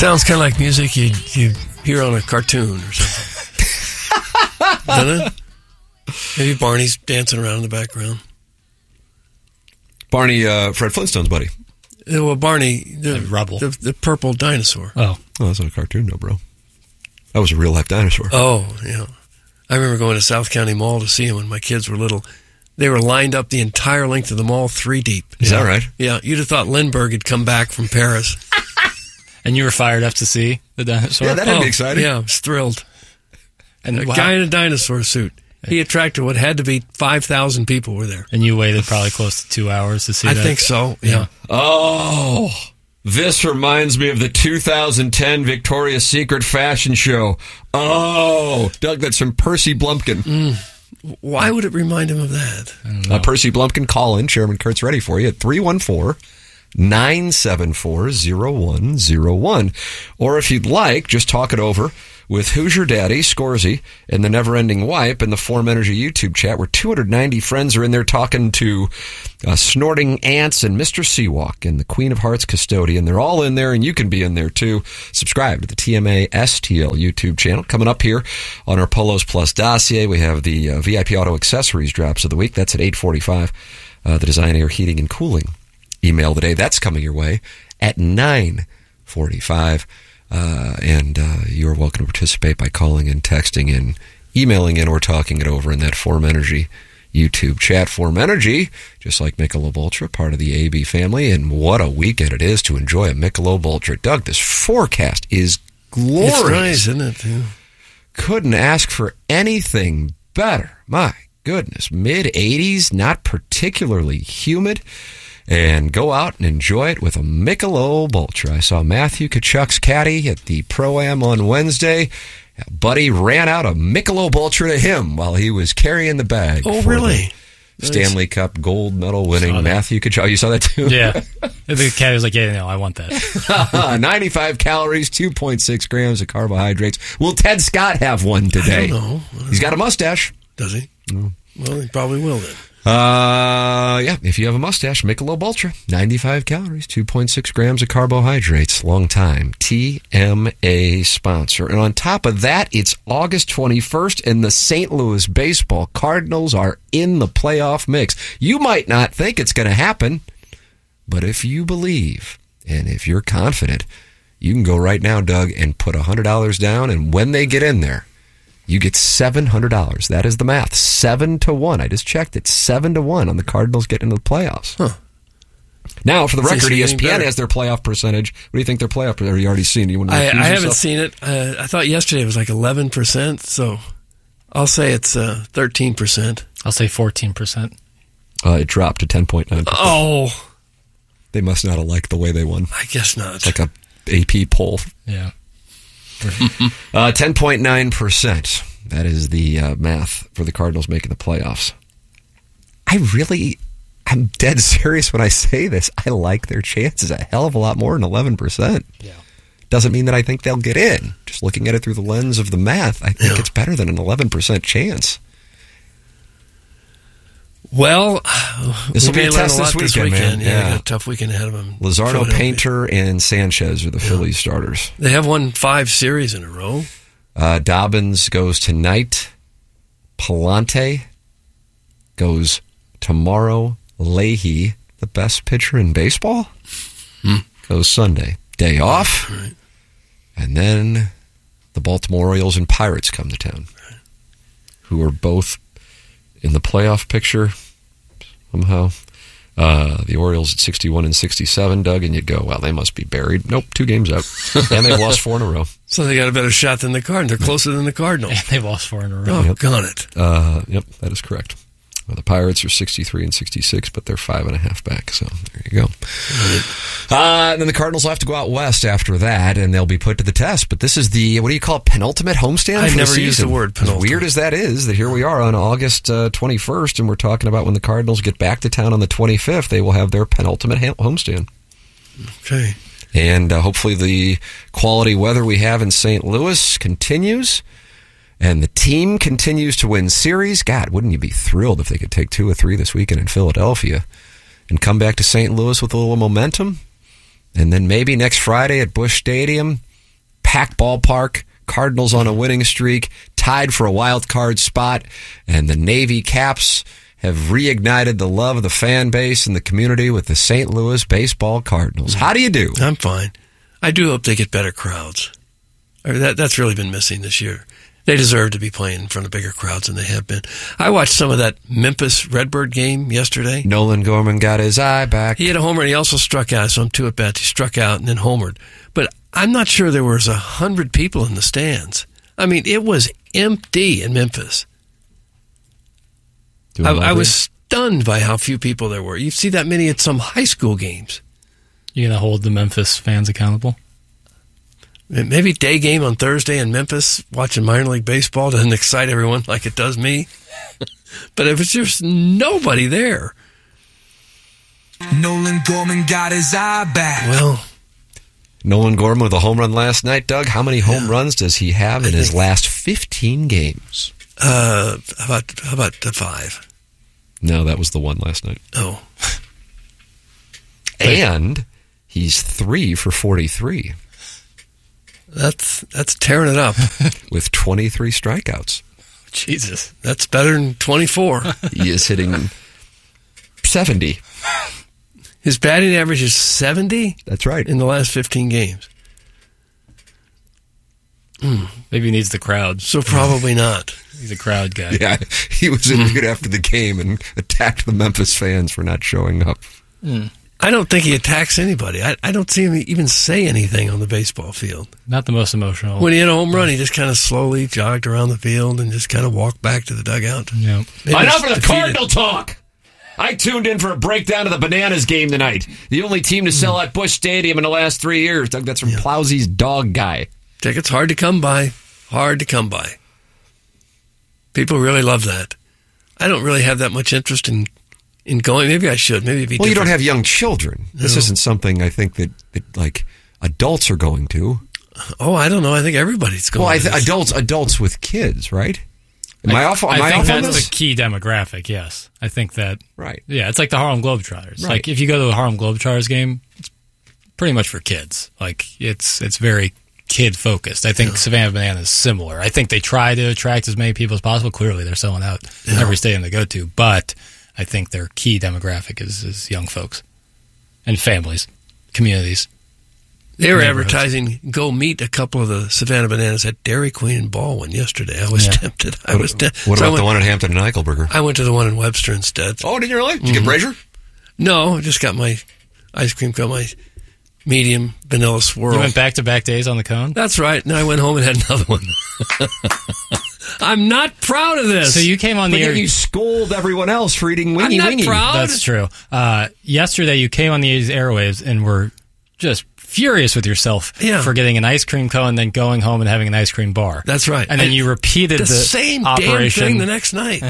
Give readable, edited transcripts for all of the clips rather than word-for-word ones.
Sounds kind of like music you hear on a cartoon or something. Doesn't it? Maybe Barney's dancing around in the background. Barney, Fred Flintstone's buddy. Well, Barney, Rubble. The purple dinosaur. Oh, that's not a cartoon, no, bro. That was a real-life dinosaur. Oh, yeah. I remember going to South County Mall to see him when my kids were little. They were lined up the entire length of the mall, 3 deep. Is that right? Yeah, you'd have thought Lindbergh had come back from Paris. And you were fired up to see the dinosaur? Yeah, that'd be exciting. Yeah, I was thrilled. And a guy in a dinosaur suit. He attracted what had to be 5,000 people were there. And you waited probably close to 2 hours to see that? I think so, yeah. Oh, this reminds me of the 2010 Victoria's Secret fashion show. Oh, Doug, that's from Percy Blumpkin. Why would it remind him of that? Percy Blumpkin, call in. Chairman Kurt's ready for you at 314-974-0101. Or if you'd like, just talk it over with Hoosier Daddy, Scorsy, and the Never-Ending Wipe in the Form Energy YouTube chat, where 290 friends are in there talking to Snorting Ants and Mr. Seawalk and the Queen of Hearts custodian. They're all in there, and you can be in there too. Subscribe to the TMA STL YouTube channel. Coming up here on our Polos Plus dossier, we have the VIP Auto Accessories drops of the week. That's at 8:45. The Design, Air, Heating, and Cooling email today. That's coming your way at 9:45. And you're welcome to participate by calling in, texting in, emailing in, or talking it over in that Form Energy YouTube chat. Form Energy, just like Michelob Ultra, part of the AB family, and what a weekend it is to enjoy a Michelob Ultra. Doug, this forecast is glorious. It's nice, isn't it? Yeah. Couldn't ask for anything better. My goodness, mid-80s, not particularly humid. And go out and enjoy it with a Michelob Ultra. I saw Matthew Kachuk's caddy at the Pro-Am on Wednesday. Buddy ran out a Michelob Ultra to him while he was carrying the bag. Oh, really? Stanley Cup gold medal winning Matthew Kachuk. You saw that too? Yeah. The caddy was like, yeah, no, I want that. 95 calories, 2.6 grams of carbohydrates. Will Ted Scott have one today? I don't know. He's got a mustache. Does he? Mm. Well, he probably will then. Yeah, if you have a mustache, Michelob Ultra, 95 calories, 2.6 grams of carbohydrates, long time TMA sponsor. And on top of that, it's August 21st, and the St. Louis Baseball Cardinals are in the playoff mix. You might not think it's going to happen, but if you believe, and if you're confident, you can go right now, Doug, and put $100 down, and when they get in there, you get $700. That is the math. 7-1. I just checked it. 7-1 on the Cardinals getting into the playoffs. Huh. Now, for the record, ESPN has their playoff percentage. What do you think their playoff percentage? Have you already seen it? I haven't seen it. I thought yesterday it was like 11%, so I'll say it's 13%. I'll say 14%. It dropped to 10.9%. Oh. They must not have liked the way they won. I guess not. It's like a AP poll. Yeah. 10.9%. That is the math for the Cardinals making the playoffs. I'm dead serious when I say this. I like their chances a hell of a lot more than 11%. Yeah. Doesn't mean that I think they'll get in. Just looking at it through the lens of the math, I think it's better than an 11% chance. Well, this will be a test this weekend, man. Yeah, they got a tough weekend ahead of them. Luzardo, Painter, and Sanchez are the Phillies starters. They have won 5 series in a row. Dobbins goes tonight. Palante goes tomorrow. Leahy, the best pitcher in baseball, goes Sunday. Day off. Right. And then the Baltimore Orioles and Pirates come to town, who are both in the playoff picture somehow. The Orioles at 61 and 67, Doug, and you'd go, well, they must be buried. Nope, 2 games out. And they've lost 4 in a row. So they got a better shot than the Cardinals. They're closer than the Cardinals. And they've lost 4 in a row. Oh, got it. Yep, that is correct. Well, the Pirates are 63 and 66, but they're 5.5 back. So there you go. And then the Cardinals will have to go out west after that, and they'll be put to the test. But this is the, what do you call it, penultimate homestand for the season? I never used the word penultimate. As weird as that is, that here we are on August 21st, and we're talking about when the Cardinals get back to town on the 25th, they will have their penultimate homestand. Okay. And hopefully the quality weather we have in St. Louis continues. And the team continues to win series. God, wouldn't you be thrilled if they could take 2 or 3 this weekend in Philadelphia and come back to St. Louis with a little momentum? And then maybe next Friday at Busch Stadium, packed ballpark. Cardinals on a winning streak, tied for a wild card spot, and the Navy Caps have reignited the love of the fan base and the community with the St. Louis Baseball Cardinals. How do you do? I'm fine. I do hope they get better crowds. That's really been missing this year. They deserve to be playing in front of bigger crowds than they have been. I watched some of that Memphis Redbird game yesterday. Nolan Gorman got his eye back. He hit a homer and he also struck out. So on 2 at-bats, he struck out and then homered. But I'm not sure there was 100 people in the stands. I mean, it was empty in Memphis. I was stunned by how few people there were. You see that many at some high school games. You going to hold the Memphis fans accountable? Maybe day game on Thursday in Memphis, watching minor league baseball doesn't excite everyone like it does me. But if it's just nobody there. Nolan Gorman got his eye back. Well, Nolan Gorman with a home run last night. Doug, how many home runs does he have in his last 15 games? How about 5? No, that was the one last night. Oh. And he's 3 for 43. That's tearing it up. With 23 strikeouts. Jesus. That's better than 24. He is hitting 70. His batting average is 70? That's right. In the last 15 games. Maybe he needs the crowd. So probably not. He's a crowd guy. Yeah, he was interviewed after the game and attacked the Memphis fans for not showing up. I don't think he attacks anybody. I don't see him even say anything on the baseball field. Not the most emotional. When he hit a home run, he just kind of slowly jogged around the field and just kind of walked back to the dugout. Yeah. Enough of the Cardinal talk! I tuned in for a breakdown of the Bananas game tonight. The only team to sell at Busch Stadium in the last 3 years. Doug, that's from Plowsy's Dog Guy. Tickets hard to come by. Hard to come by. People really love that. I don't really have that much interest in going. Maybe I should. Maybe it'd be Well, you different. don't have young children. No. This isn't something I think that like adults are going to. Oh, I don't know. I think everybody's going. Well, to this. adults with kids, right? Am I off? I am I think off on that's this? the key demographic, yes. I think that, Right. yeah, it's like the Harlem Globetrotters. Right. Like, if you go to a Harlem Globetrotters game, it's pretty much for kids. Like, it's very kid-focused. I think Savannah Banana is similar. I think they try to attract as many people as possible. Clearly, they're selling out every stadium they go to. But I think their key demographic is young folks and families, communities. They were advertising, go meet a couple of the Savannah Bananas at Dairy Queen and Baldwin yesterday. I was tempted. What about the one at Hampton and Eichelberger? I went to the one in Webster instead. Oh, did you really? Did you get Brazier? No, I just got my ice cream cone, my medium vanilla swirl. You went back-to-back days on the cone? That's right. And I went home and had another one. I'm not proud of this. So you came on the But air. yet you scold everyone else for eating wingy I'm not wingy. proud. That's true. Yesterday, you came on the airwaves and were just furious with yourself for getting an ice cream cone and then going home and having an ice cream bar. That's right. And then you repeated the same operation. damn thing the next night.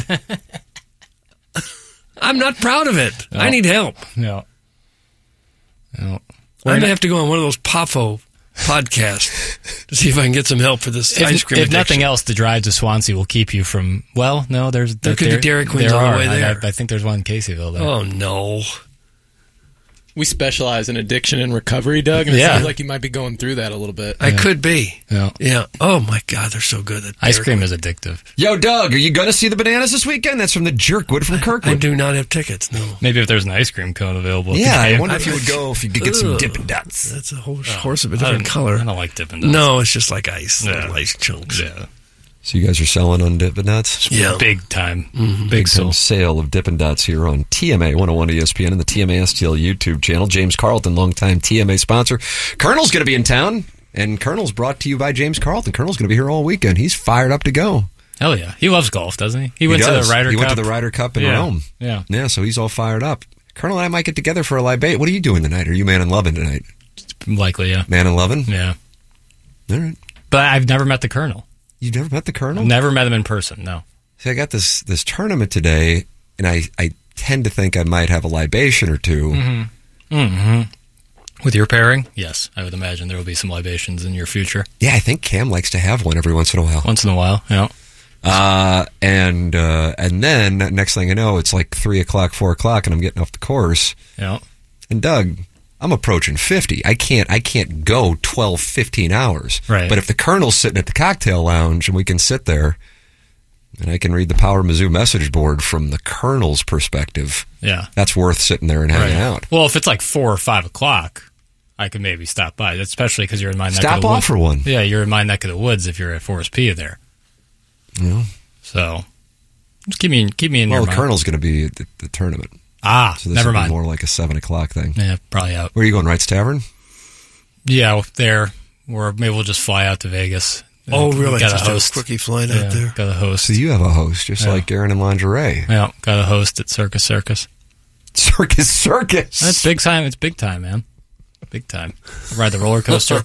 I'm not proud of it. No. I need help. No. I may have to go on one of those PAFO podcasts to see if I can get some help for this ice cream If addiction. nothing else, the drive to Swansea will keep you from, well, no, there could be Dairy Queens on the way there. I think there's one in Caseyville there. Oh, no. We specialize in addiction and recovery, Doug, and it sounds like you might be going through that a little bit. I could be. Yeah. Yeah. Oh, my God, they're so good. At Ice Dairy cream Queen. is addictive. Yo, Doug, are you going to see the Bananas this weekend? That's from the Jerkwood from I Kirkwood. do not have tickets, no. Maybe if there's an ice cream cone available. at the Yeah, I game. wonder if you would go if you could get some Dippin' Dots. That's a whole horse of a different color. I don't like Dippin' Dots. No, it's just like ice. Yeah. Little ice chunks. Yeah. So you guys are selling on Dippin' Dots? Yeah. Big time. Big time sale of Dippin' Dots here on TMA 101 ESPN and the TMA STL YouTube channel. James Carlton, longtime TMA sponsor. Colonel's going to be in town, and Colonel's brought to you by James Carlton. Colonel's going to be here all weekend. He's fired up to go. Hell yeah. He loves golf, doesn't he? He went does. to the Ryder Cup. He went to the Ryder Cup in Rome. Yeah. Yeah, so he's all fired up. Colonel and I might get together for a libation. What are you doing tonight? Are you man and loving tonight? Likely, yeah. Man and loving? Yeah. All right. But I've never met the Colonel. You've never met the Colonel? Never met him in person, no. See, I got this tournament today, and I tend to think I might have a libation or two. With your pairing? Yes. I would imagine there will be some libations in your future. Yeah, I think Cam likes to have one every once in a while. Once in a while, yeah. And then next thing I know, it's like 3 o'clock, 4 o'clock, and I'm getting off the course. Yeah. And Doug, I'm approaching 50. I can't go 12, 15 hours. Right. But if the Colonel's sitting at the cocktail lounge and we can sit there and I can read the Power Mizzou message board from the Colonel's perspective, that's worth sitting there and hanging out. Well, if it's like 4 or 5 o'clock, I could maybe stop by, especially because you're in my neck of the woods. Stop off for one. Yeah, you're in my neck of the woods if you're at Forest P there. Yeah. So just keep me in your mind. Well, the mind. Colonel's going to be at the tournament. So this never mind. More like a 7 o'clock thing. Yeah, probably out. Where are you going? Wright's Tavern? Yeah, there. Or maybe we'll just fly out to Vegas. Oh, really? Got just a host. a quickie flight out there. Got a host. So you have a host, just like Aaron and Lingerie. Yeah, got a host at Circus Circus. Circus. That's big time. It's big time, man. Big time. Ride the roller coaster.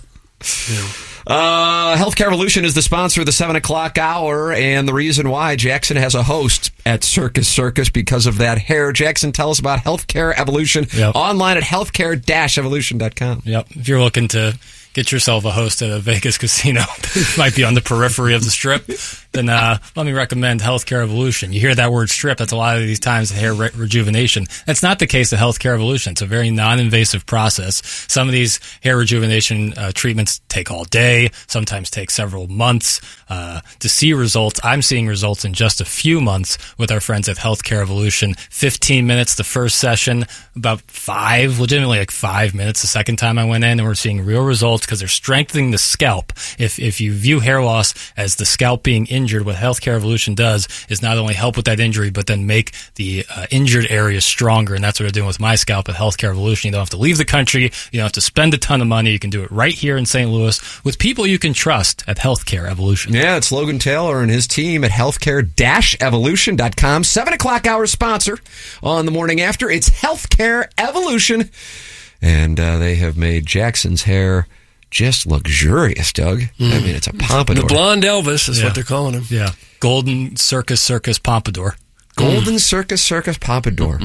Healthcare Evolution is the sponsor of the 7 o'clock hour, and the reason why Jackson has a host at Circus Circus because of that hair. Jackson, tell us about Healthcare Evolution online at healthcare-evolution.com. Yep. If you're looking to get yourself a host at a Vegas casino that might be on the periphery of the strip, then let me recommend Healthcare Evolution. You hear that word strip, that's a lot of these times hair rejuvenation. That's not the case at Healthcare Evolution. It's a very non-invasive process. Some of these hair rejuvenation treatments take all day, sometimes take several months to see results. I'm seeing results in just a few months with our friends at Healthcare Evolution. 15 minutes the first session, about 5, legitimately like 5 minutes the second time I went in, and we're seeing real results because they're strengthening the scalp. If you view hair loss as the scalp being injured, what Healthcare Evolution does is not only help with that injury, but then make the injured area stronger, and that's what they're doing with my scalp at Healthcare Evolution. You don't have to leave the country. You don't have to spend a ton of money. You can do it right here in St. Louis with people you can trust at Healthcare Evolution. Yeah, it's Logan Taylor and his team at healthcare-evolution.com. 7 o'clock hour sponsor on the morning after. It's Healthcare Evolution, and they have made Jackson's hair just luxurious, Doug. I mean, it's a pompadour. The blonde Elvis is what they're calling him. Yeah. Golden Circus Pompadour. Golden Circus Pompadour.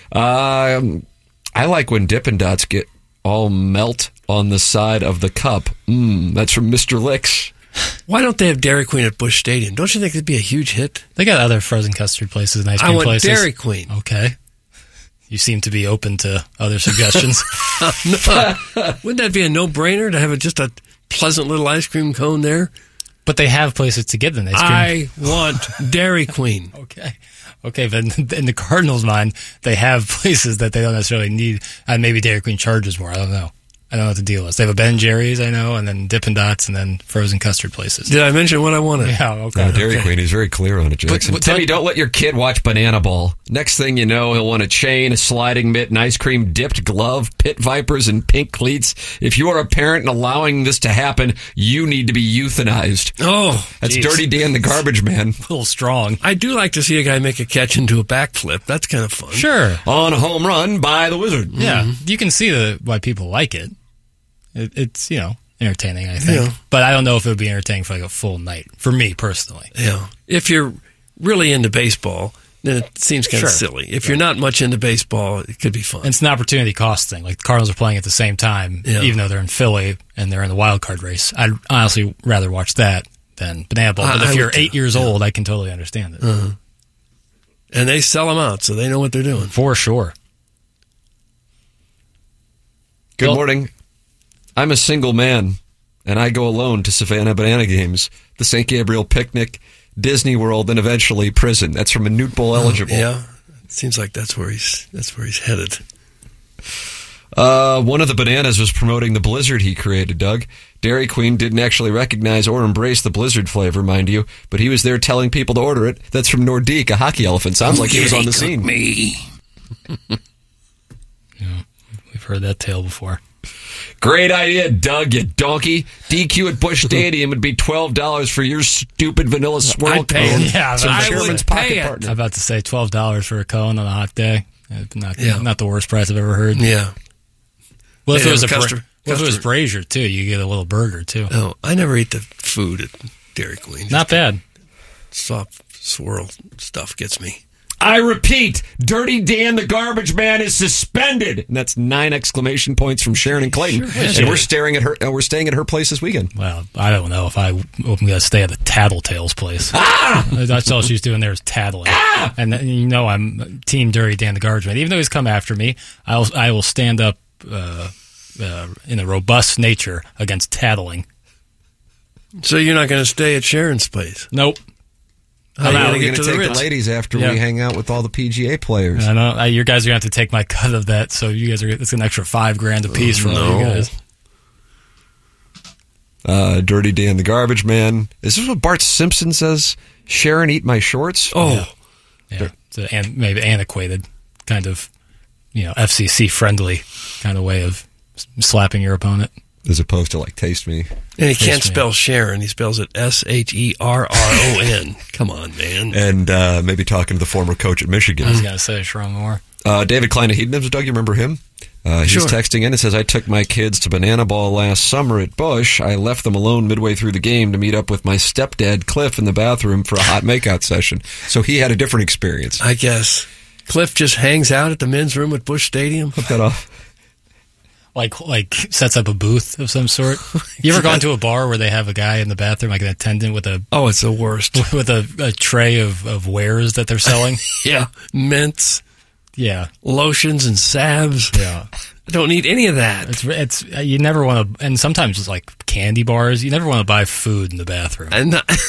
I like when Dippin' Dots get all melt on the side of the cup. That's from Mr. Licks. Why don't they have Dairy Queen at Busch Stadium? Don't you think it'd be a huge hit? They got other frozen custard places and ice cream places. I want Dairy Queen. Okay. You seem to be open to other suggestions. No. Wouldn't that be a no-brainer to have just a pleasant little ice cream cone there? But they have places to get an ice cream. I want Dairy Queen. Okay, but in the Cardinals' mind, they have places that they don't necessarily need. Maybe Dairy Queen charges more. I don't know. I don't know what the deal is. They have a Ben & Jerry's, I know, and then Dippin' Dots, and then frozen custard places. Did I mention what I wanted? Yeah, okay. Dairy Queen, he's very clear on it, Jackson. But Timmy, don't let your kid watch Banana Ball. Next thing you know, he'll want a chain, a sliding mitt, an ice cream dipped glove, pit vipers, and pink cleats. If you are a parent and allowing this to happen, you need to be euthanized. Oh, that's Dirty Dan the Garbage Man. A little strong. I do like to see a guy make a catch into a backflip. That's kind of fun. Sure. On a home run by the Wizard. Yeah, you can see why people like it. It's, entertaining, I think. Yeah. But I don't know if it would be entertaining for like a full night, for me personally. Yeah. If you're really into baseball, then it seems kind of silly. If you're not much into baseball, it could be fun. And it's an opportunity cost thing. Like the Cardinals are playing at the same time, even though they're in Philly and they're in the wild card race. I'd honestly rather watch that than Banana Ball. But if you're 8 years old, I can totally understand it. Uh-huh. And they sell them out, so they know what they're doing. For sure. Good morning. I'm a single man, and I go alone to Savannah Banana Games, the St. Gabriel Picnic, Disney World, and eventually prison. That's from a Newt Bowl eligible. Yeah, it seems like that's where he's headed. One of the bananas was promoting the Blizzard he created, Doug. Dairy Queen didn't actually recognize or embrace the Blizzard flavor, mind you, but he was there telling people to order it. That's from Nordique, a hockey elephant. Sounds like he was on the scene. Me. Yeah, we've heard that tale before. Great idea, Doug, you donkey. DQ at Busch Stadium would be $12 for your stupid vanilla swirl cone. Yeah, I would pay it. I'm about to say $12 for a cone on a hot day. Not the worst price I've ever heard. Yeah. Well, if it was Brazier, too, you get a little burger, too. Oh, I never eat the food at Dairy Queen. Not bad. Soft swirl stuff gets me. I repeat, Dirty Dan the Garbage Man is suspended. And that's 9 exclamation points from Sharon and Clayton. Sure and we're staring at her. We're staying at her place this weekend. Well, I don't know if I'm going to stay at the Tattletales place. That's all she's doing there is tattling. And I'm Team Dirty Dan the Garbage Man. Even though he's come after me, I will stand up in a robust nature against tattling. So you're not going to stay at Sharon's place? Nope. How are we going to take the ladies after we hang out with all the PGA players? I know you guys are going to have to take my cut of that. So you guys it's an extra $5,000 a piece for all you guys. Dirty Dan the Garbage Man. Is this what Bart Simpson says? Sharon, eat my shorts? Oh, yeah. It's maybe antiquated kind of, FCC friendly kind of way of slapping your opponent. As opposed to like taste me. And he can't spell Sharon. He spells it SHERRON. Come on, man. And maybe talking to the former coach at Michigan. I was going to say Sharon Moore. David Klein of Hedonism. Doug, you remember him? He's texting in and says, I took my kids to Banana Ball last summer at Busch. I left them alone midway through the game to meet up with my stepdad, Cliff, in the bathroom for a hot makeout session. So he had a different experience. I guess. Cliff just hangs out at the men's room at Busch Stadium. Put that off. Like sets up a booth of some sort. You ever gone to a bar where they have a guy in the bathroom, like an attendant with a... Oh, it's the worst. With a tray of wares that they're selling? Yeah. Mints. Yeah. Lotions and salves. Yeah. I don't need any of that. It's you never want to... And sometimes it's like candy bars. You never want to buy food in the bathroom. And